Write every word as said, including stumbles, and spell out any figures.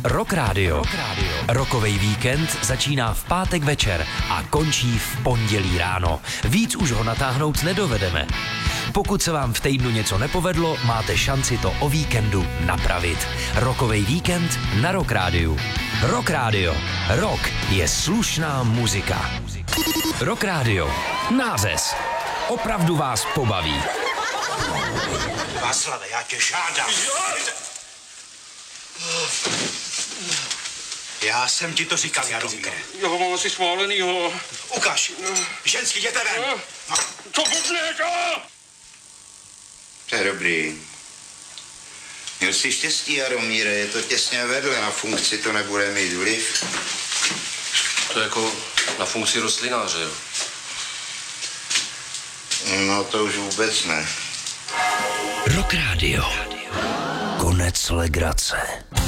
Rock Radio. Rockovej víkend začíná v pátek večer a končí v pondělí ráno. Víc už ho natáhnout nedovedeme. Pokud se vám v týdnu něco nepovedlo, máte šanci to o víkendu napravit. Rockovej víkend na Rock Radio. Rock Radio. Rock je slušná muzika. Rock Radio. Nářez. Opravdu vás pobaví. Václave, já tě žádám. Já jsem ti to říkal, Jaromíre. Já ho mám asi schválenýho. Ukaž. Ženský, jděte ven. Co bubneš, a? To je dobrý. Měl jsi štěstí, Jaromíre, je to těsně vedle, na funkci to nebude mít vliv. To je jako na funkci rostlináře, jo? No to už vůbec ne. Rock Radio. Konec legrace.